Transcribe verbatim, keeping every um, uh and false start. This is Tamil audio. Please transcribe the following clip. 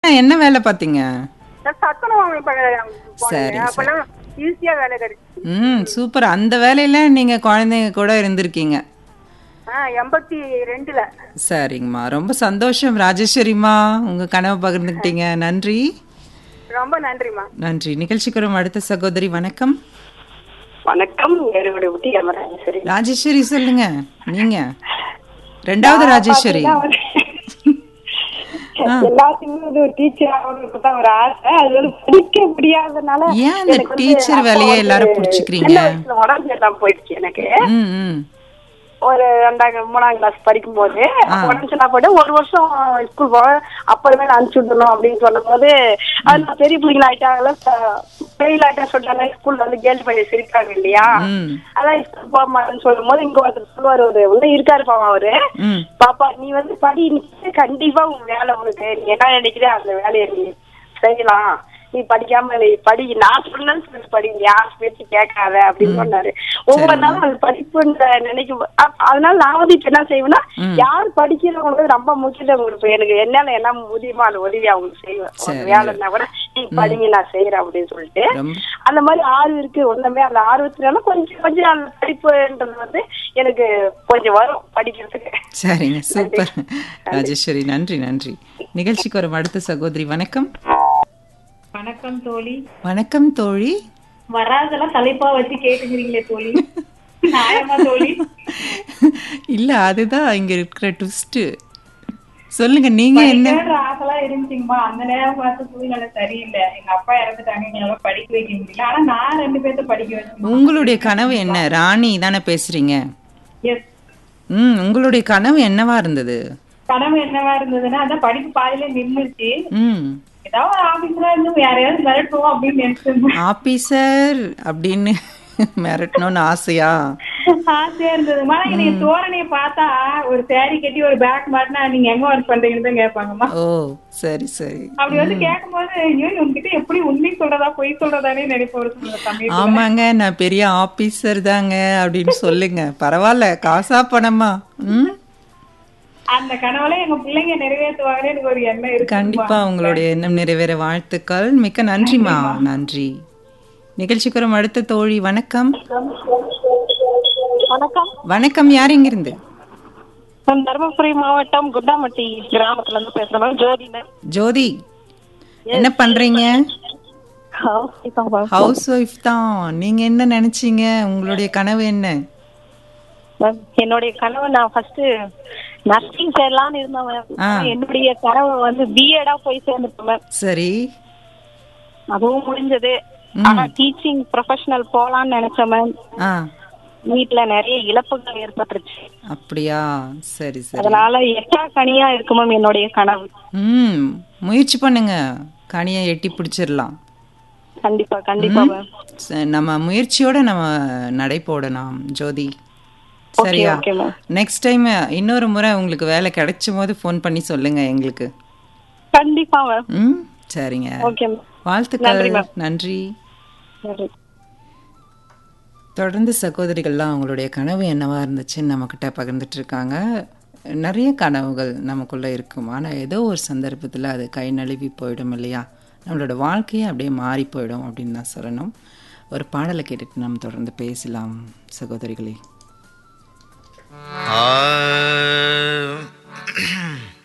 என்ன வேலை பார்த்தீங்க? நான் சத்துணவு அமைப்பு சரி, போனேங்க. அப்பெல்லாம் ஈஸியா வேலை கிடைச்சு. ம் சூப்பர். அந்த வேலையில நீங்க குழந்தைங்க கூட இருந்திருக்கீங்க. ஆ எண்பத்தி ரெண்டுல. சரிங்கம்மா. ரொம்ப சந்தோஷம் ராஜேஸ்வரிம்மா. உங்க கனவு பகிர்ந்துக்கிட்டீங்க. நன்றி. ரொம்ப நன்றிம்மா. நன்றி. நிகழ்ச்சிக்கு வரும் அடுத்த சகோதரி வணக்கம். வணக்கம். ஏறுவடை ஊட்டி ராஜேஸ்வரி. ராஜேஸ்வரி சொல்லுங்க. நீங்க ரெண்டாவது ராஜேஸ்வரி. எல்லாத்துக்குமே வந்து ஒரு டீச்சர் ஆகணும்னு தான் ஒரு ஆசை. அது வந்து படிக்க முடியாதனால ஏன் அந்த டீச்சர் வேலையை எல்லாரும் புடிச்சுக்கிறீங்க? உடம்பு எல்லாம் போயிடுச்சு எனக்கு. ம் ம் ஒரு ரெண்டாம் மூணாம் கிளாஸ் படிக்கும் போது உடம்பு எல்லாம் போயிட்டு ஒரு வருஷம் ஸ்கூல் போக அப்புறமே அனுப்பிச்சு விடணும் அப்படின்னு சொல்லும் போது அது நான் பெரிய பிள்ளைங்கள ஆயிட்டாங்கள பெரிய ஆயிட்டா சொல்லிட்டாங்க. ஸ்கூல்ல வந்து கேள்வி பண்ணி சிரிக்காங்க இல்லையா, அதான் ஸ்கூல் போக மாட்டேன்னு சொல்லும் போது இங்க ஒருத்தர் சொல்லுவாரு, ஒரு உள்ள இருக்காரு பாவா அவரு, பாப்பா நீ வந்து படி, கண்டிப்பா உங்க வேலை உனக்கு நீ என்ன நினைக்கிறே அந்த வேலையை நீ செய்யலாம், நீ படிக்காம படி, நான் சொன்னேன்னு படிங்க, யார் பேச்சு கேட்காத அப்படின்னு சொன்னாரு. ஒவ்வொரு நாளும் அது படிப்புன்ற நினைக்கும். அதனால நான் வந்து இப்ப என்ன செய்வேன்னா, யார் படிக்கிறவங்களுக்கு ரொம்ப முக்கியத்துவம் கொடுப்பேன். எனக்கு என்னால என்ன முடியுமோ அந்த உதவி அவங்களுக்கு செய்வேன். வேலைன்னா கூட நீ படிங்க நான் செய்யறேன் அப்படின்னு சொல்லிட்டு அந்த மாதிரி ஆர்வம் இருக்கு. ஒண்ணுமே அந்த ஆர்வத்தினால கொஞ்சம் கொஞ்சம் அந்த படிப்புன்றது வந்து எனக்கு கொஞ்சம் வரும் படிக்கிறதுக்கு. சரிங்க, சூப்பர் ராஜேஸ்வரி. நன்றி நன்றி. நிகழ்ச்சிக்கு வரும் அடுத்த சகோதரி வணக்கம். வணக்கம் தோழி. வணக்கம் தோழி. வராதெல்லாம் தலைப்பா வச்சு கேட்டுக்கிறீங்களே தோழி, நியாயமா தோழி? இல்ல அதுதான் இங்க இருக்கிற ட்விஸ்ட். சொல்லுங்க நீங்க என்ன ஆசைலாம் இருந்துச்சுங்கம்மா. அந்த நேரம் பார்த்து சூழ்நிலை சரியில்லை, எங்க அப்பா இறந்துட்டாங்க, எங்களால படிக்க வைக்க முடியல. ஆனா நான் ரெண்டு பேர்த்த படிக்க வச்சேன். உங்களுடைய கனவு என்ன? ராணி தானே பேசுறீங்க? எஸ். ம் உங்களுடைய கனவு என்னவா இருந்தது? கனவு என்னவா இருந்ததுன்னா அதான் படிப்பு பாதியில நின்றுச்சு. ம் ஏதாவது ஆபீசரா இருந்து யாரையாவது மிரட்டுவோம் அப்படின்னு நினைச்சிருந்தேன். ஆபீசர் அப்படின்னு மிரட்டணும்னு ஆசையா? ஆசையா இருந்ததுமா. எனக்கு தோரணையை பார்த்தா ஒரு சேரி கட்டி ஒரு பேக் மாட்டினா நீங்க எங்க ஒர்க் பண்றீங்கன்னு தான் கேட்பாங்கம்மா. ஓ சரி சரி. அப்படி வந்து கேட்கும் போது ஐயோ உங்ககிட்ட எப்படி உண்மை சொல்றதா பொய் சொல்றதானே நினைப்போம். ஆமாங்க நான் பெரிய ஆபீசர் தாங்க அப்படின்னு சொல்லுங்க. பரவாயில்ல, காசா பணமா? ம் அந்த கனவுல எங்க பிள்ளைங்க நிறைவேற்றுவாங்கன்னு எனக்கு ஒரு எண்ணம் இருக்கு. கண்டிப்பா உங்களுடைய எண்ணம் நிறைவேற வாழ்த்துக்கள். மிக்க நன்றிமா. நன்றி. நிகழ்ச்சிக்கு வரும் அடுத்த தோழி வணக்கம். வணக்கம். வணக்கம். யார் இங்க இருந்து? தருமபுரி மாவட்டம் குண்டாமட்டி கிராமத்துல இருந்து பேசுறேன். ஜோதி. ஜோதி என்ன பண்றீங்க? ஹவுஸ் ஒய்ஃப் தான். நீங்க என்ன நினைச்சீங்க? உங்களுடைய கனவு என்ன? என்னுடைய கனவு நான் ஃபர்ஸ்ட் நர்சிங் சேரலாம்னு இருந்தவன். என்னுடைய கனவு வந்து பிஎடா போய் சேர்ந்துட்டேன். சரி. அதுவும் முடிஞ்சது. ஆனா டீச்சிங் ப்ரொஃபஷனல் போலாம்னு நினைச்சவன் வீட்டுல நிறைய இழப்புகள் ஏற்பட்டுருச்சு. அப்படியா? சரி சரி. அதனால எட்டா கனியா இருக்குமாம் என்னுடைய கனவு. ம் முயற்சி பண்ணுங்க, கனியை எட்டி பிடிச்சிடலாம். கண்டிப்பா கண்டிப்பா. நம்ம முயற்சியோட நம்ம நடை போடலாம் ஜோதி. சரியா? நெக்ஸ்ட் டைம் இன்னொரு முறை உங்களுக்கு வேலை கிடைச்சும் போது ஃபோன் பண்ணி சொல்லுங்க எங்களுக்கு. கண்டிப்பா. ம் சரிங்க. வாழ்த்துக்கள். நன்றி. தொடர்ந்து சகோதரிகள்லாம் அவங்களுடைய கனவு என்னவா இருந்துச்சுன்னு நம்மக்கிட்ட பகிர்ந்துட்டு இருக்காங்க. நிறைய கனவுகள் நமக்குள்ளே இருக்கும், ஆனால் ஏதோ ஒரு சந்தர்ப்பத்தில் அது கை நழுவி போயிடும் இல்லையா? நம்மளோட வாழ்க்கையே அப்படியே மாறி போயிடும் அப்படின்னு தான் சொல்லணும். ஒரு பாடலை கேட்டுட்டு நம்ம தொடர்ந்து பேசலாம் சகோதரிகளே.